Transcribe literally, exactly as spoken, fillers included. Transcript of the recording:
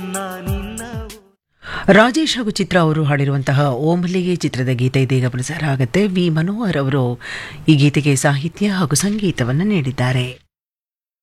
ರಾಜೇಶ್ ಹಾಗೂ ಚಿತ್ರ ಅವರು ಹಾಡಿರುವಂತಹ ಓಮಲಿಗೆ ಚಿತ್ರದ ಗೀತೆ ಇದೀಗ ಪ್ರಸಾರ ಆಗುತ್ತೆ. ವಿ ಮನೋಹರ್ ಅವರು ಈ ಗೀತೆಗೆ ಸಾಹಿತ್ಯ ಹಾಗೂ ಸಂಗೀತವನ್ನು ನೀಡಿದ್ದಾರೆ.